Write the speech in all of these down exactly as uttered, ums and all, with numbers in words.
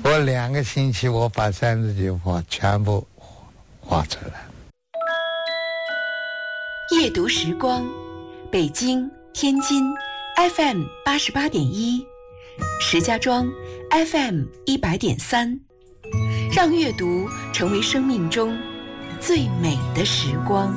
我两个星期我把三十句话全部画出来。 夜读时光，北京、天津 F M 八十八点一，石家庄 F M 一百点三，让阅读成为生命中最美的时光。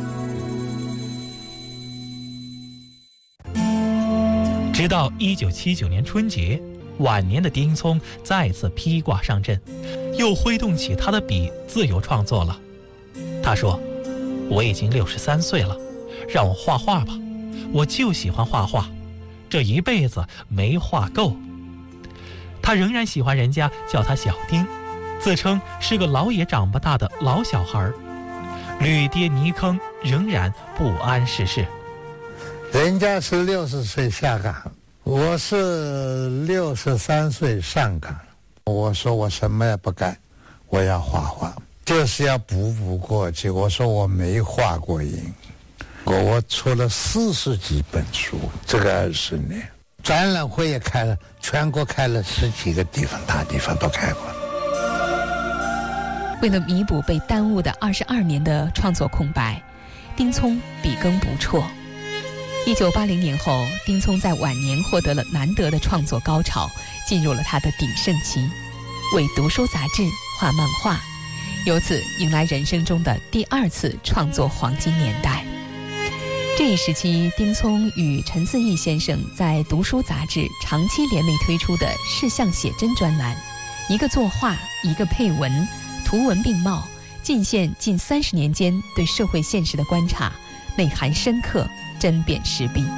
直到一九七九年春节，晚年的丁聪再次披挂上阵，又挥动起他的笔，自由创作了。他说：“我已经六十三岁了，让我画画吧，我就喜欢画画，这一辈子没画够。”他仍然喜欢人家叫他小丁，自称是个老也长不大的老小孩，屡跌泥坑，仍然不谙世事。 人家是六十岁下岗，我是六十三岁上岗。我说我什么也不干，我要画画，就是要补补过去。我说我没画过影，我我出了四十几本书，这个二十年，展览会也开了，全国开了十几个地方，大地方都开过。 为了弥补被耽误的二十二年的创作空白，丁聪笔耕不辍。一九八零年后，丁聪在晚年获得了难得的创作高潮，进入了他的鼎盛期，为读书杂志画漫画，由此迎来人生中的第二次创作黄金年代。这一时期，丁聪与陈自毅先生在读书杂志长期联袂推出的视像写真专栏，一个作画，一个配文，图文并茂，尽现近三十年间对社会现实的观察，内涵深刻，针砭时弊。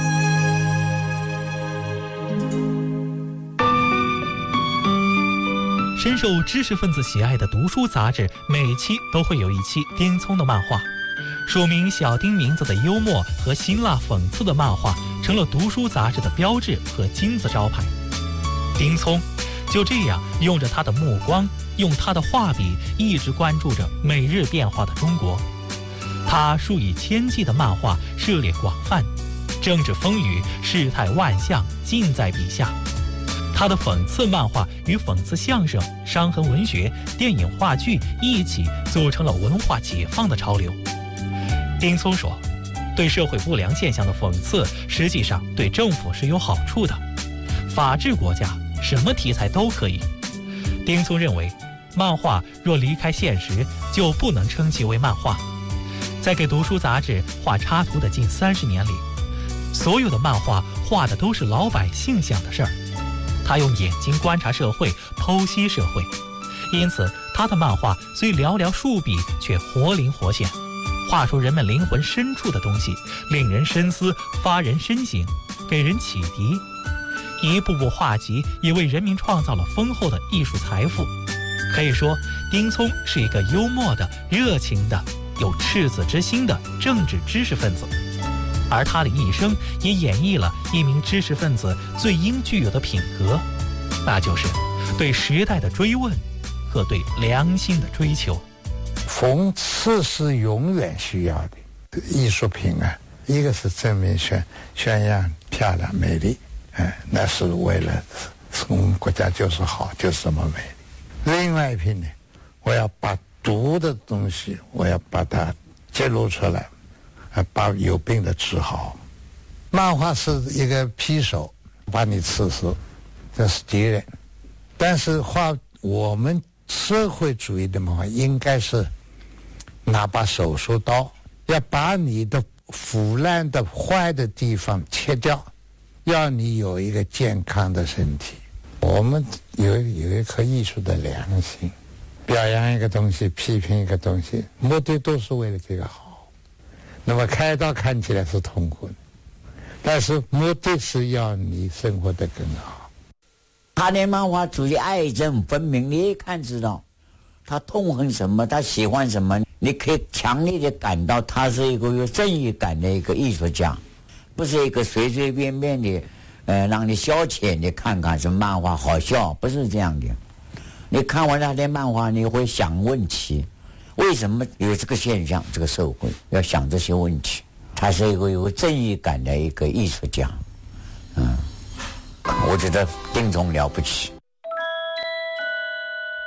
深受知识分子喜爱的读书杂志，每期都会有一期丁聪的漫画。署名小丁名字的幽默和辛辣讽刺的漫画，成了读书杂志的标志和金字招牌。丁聪就这样用着他的目光，用他的画笔，一直关注着每日变化的中国。他数以千计的漫画涉猎广泛，政治风雨、世态万象尽在笔下。他的讽刺漫画与讽刺相声、伤痕文学、电影话剧一起组成了文化解放的潮流。丁聪说，对社会不良现象的讽刺实际上对政府是有好处的，法治国家什么题材都可以。丁聪认为，漫画若离开现实，就不能称其为漫画。在给读书杂志画插图的近三十年里，所有的漫画画的都是老百姓想的事儿。他用眼睛观察社会，剖析社会，因此他的漫画虽寥寥数笔，却活灵活现，画出人们灵魂深处的东西，令人深思，发人深省，给人启迪。一部部画集也为人民创造了丰厚的艺术财富。可以说，丁聪是一个幽默的、热情的、有赤子之心的政治知识分子，而他的一生也演绎了一名知识分子最应具有的品格，那就是对时代的追问和对良心的追求。 讽刺是永远需要的，艺术品啊，一个是正面宣宣扬漂亮美丽，哎，那是为了我们国家就是好，就是这么美丽。另外一品呢，我要把毒的东西，我要把它揭露出来，把有病的治好。漫画是一个匕首，把你刺死，这是敌人。但是画我们社会主义的漫画应该是拿把手术刀，要把你的腐烂的坏的地方切掉，要你有一个健康的身体。我们有有一颗艺术的良心，表扬一个东西，批评一个东西，目的都是为了这个好。那么开刀看起来是痛苦的，但是目的是要你生活得更好。 他的漫画主义爱憎分明，你一看知道他痛恨什么，他喜欢什么，你可以强烈的感到他是一个有正义感的一个艺术家，不是一个随随便便的呃，让你消遣的看看什么漫画好笑，不是这样的。你看完他的漫画，你会想问题，为什么有这个现象？这个社会要想这些问题。他是一个有正义感的一个艺术家，嗯，我觉得丁聪了不起。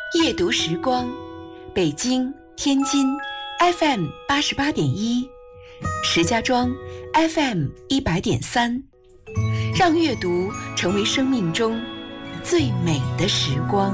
夜读时光，北京、天津 F M 八十八点一，石家庄 F M 一百点三，让阅读成为生命中最美的时光。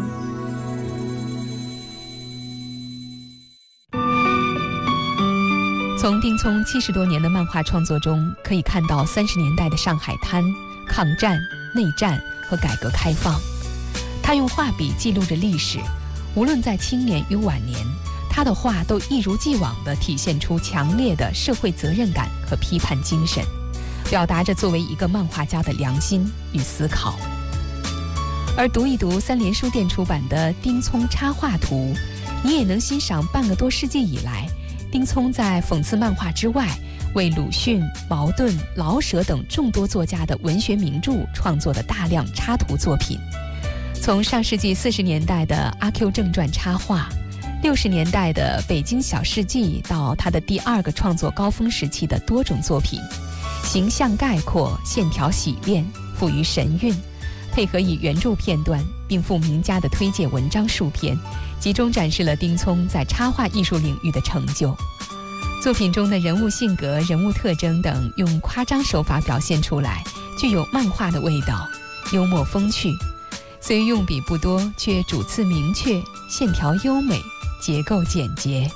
从丁聪七十多年的漫画创作中，可以看到三十年代的上海滩、抗战、内战和改革开放。他用画笔记录着历史，无论在青年与晚年，他的画都一如既往地体现出强烈的社会责任感和批判精神，表达着作为一个漫画家的良心与思考。而读一读三联书店出版的《丁聪插画图》，你也能欣赏半个多世纪以来丁聪在讽刺漫画之外，为鲁迅、茅盾、老舍等众多作家的文学名著创作的大量插图作品。从上世纪四十年代的《阿 Q 正传》插画，六十年代的《北京小世纪》，到他的第二个创作高峰时期的多种作品，形象概括，线条洗练，富于神韵，配合以原著片段并附名家的推介文章数篇，集中展示了丁聪在插画艺术领域的成就。作品中的人物性格、人物特征等用夸张手法表现出来，具有漫画的味道，幽默风趣。虽用笔不多，却主次明确，线条优美，结构简洁。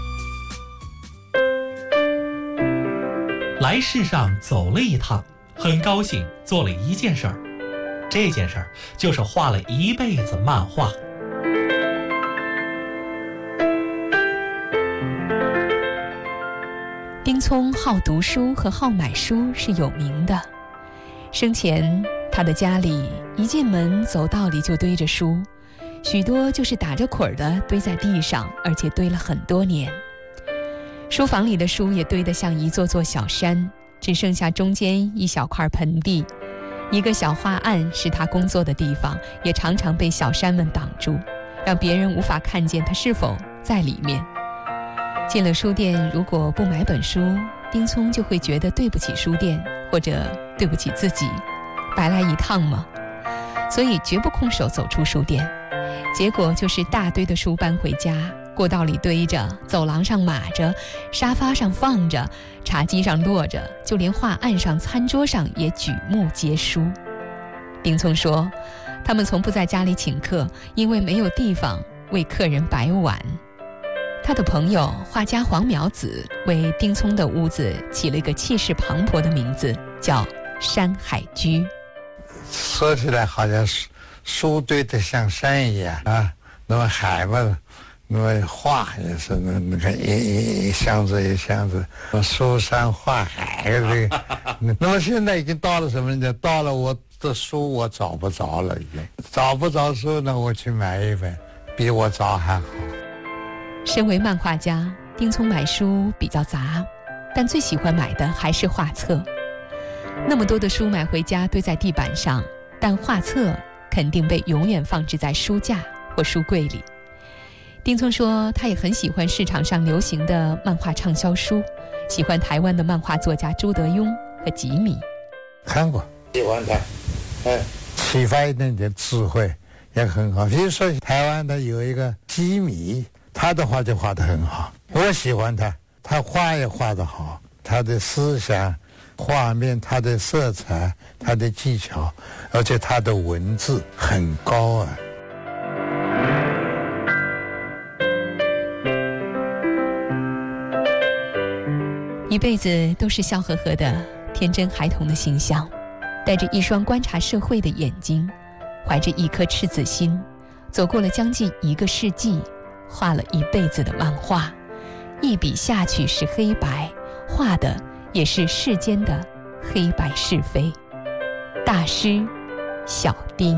来世上走了一趟，很高兴做了一件事儿，这件事儿就是画了一辈子漫画。 丁聪好读书和好买书是有名的。生前他的家里一进门走道里就堆着书，许多就是打着捆的堆在地上，而且堆了很多年。书房里的书也堆得像一座座小山，只剩下中间一小块盆地。一个小画案是他工作的地方，也常常被小山们挡住，让别人无法看见他是否在里面。进了书店，如果不买本书，丁聪就会觉得对不起书店，或者对不起自己，白来一趟嘛。所以绝不空手走出书店，结果就是大堆的书搬回家，过道里堆着，走廊上码着，沙发上放着，茶几上落着，就连画案上、餐桌上也举目皆书。丁聪说，他们从不在家里请客，因为没有地方为客人摆碗。他的朋友画家黄苗子为丁聪的屋子起了一个气势磅礴的名字，叫山海居。 说起来好像是书堆得像山一样啊，那么海嘛，那么画也是那那个一一箱子一箱子，书山画海这个。那么现在已经到了什么呢？到了我的书我找不着了，已经找不着书呢，我去买一本，比我找还好。 身为漫画家，丁聪买书比较杂，但最喜欢买的还是画册。那么多的书买回家堆在地板上，但画册肯定被永远放置在书架或书柜里。丁聪说，他也很喜欢市场上流行的漫画畅销书，喜欢台湾的漫画作家朱德庸和吉米。 看过，喜欢他，哎，启发一点点智慧也很好。比如说台湾的有一个吉米，他的画就画得很好，我喜欢他，他画也画得好，他的思想、画面、他的色彩、他的技巧，而且他的文字很高啊。 一辈子都是笑呵呵的天真孩童的形象，带着一双观察社会的眼睛，怀着一颗赤子心，走过了将近一个世纪，画了一辈子的漫画，一笔下去是黑白，画的也是世间的黑白是非。大师小丁。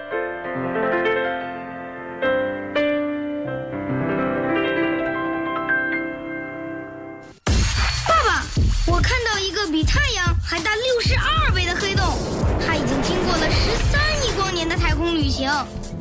爸爸，我看到一个比太阳还大六十二倍的黑洞，它已经经过了十三亿光年的太空旅行。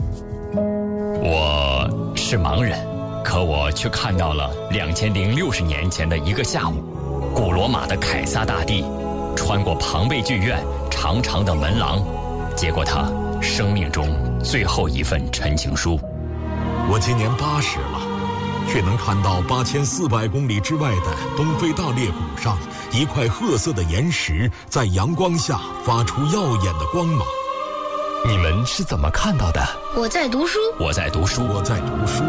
我是盲人，可我却看到了两千零六十年前的一个下午，古罗马的凯撒大帝穿过庞贝剧院长长的门廊，接过他生命中最后一份陈情书， 我今年八十了，却能看到八千四百公里之外的东非大裂谷上，一块褐色的岩石在阳光下发出耀眼的光芒。 你们是怎么看到的？ 我在读书， 我在读书， 我在读书。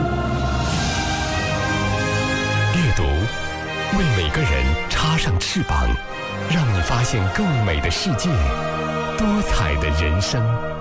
阅读为每个人插上翅膀，让你发现更美的世界，多彩的人生。